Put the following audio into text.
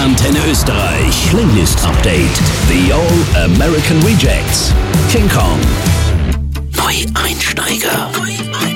Antenne Österreich Playlist Update. The All American Rejects. King Kong. Neueinsteiger.